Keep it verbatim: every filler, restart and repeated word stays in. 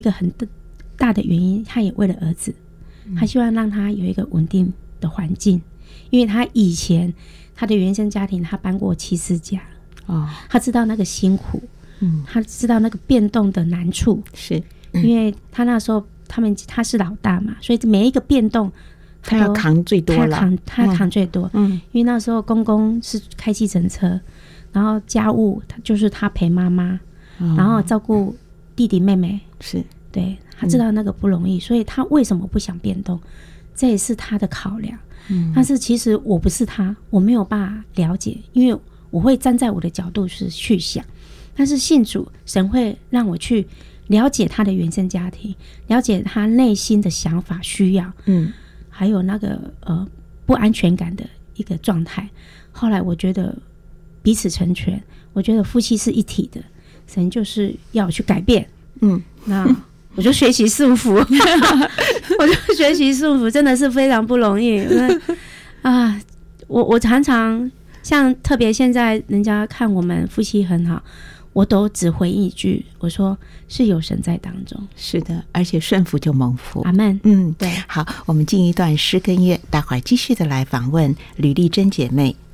一个很大的原因，他也为了儿子，他希望让他有一个稳定的环境，因为他以前他的原生家庭他搬过七次家，哦，他知道那个辛苦，嗯，他知道那个变动的难处， 是、 嗯、因为他那时候他们他是老大嘛，所以每一个变动他要扛最多了， 他扛他扛最多，嗯，因为那时候公公是开计程车，然后家务他就是他陪妈妈，哦，然后照顾弟弟妹妹， 是对，他知道那个不容易，嗯，所以他为什么不想变动，这也是他的考量。嗯，但是其实我不是他，我没有办法了解，因为我会站在我的角度是去想，但是信主，神会让我去了解他的原生家庭，了解他内心的想法需要，嗯，还有那个呃不安全感的一个状态。后来我觉得彼此成全，我觉得夫妻是一体的，神就是要我去改变，嗯，那我就学习束缚，我就学习束缚，真的是非常不容易。啊，我我常常像特别现在人家看我们夫妻很好，我都只回应一句，我说是有神在当中。 是的，而且顺服就蒙福。 阿们。 嗯，对。好，我们进一段诗跟乐，待会儿继续的来访问吕丽珍姐妹。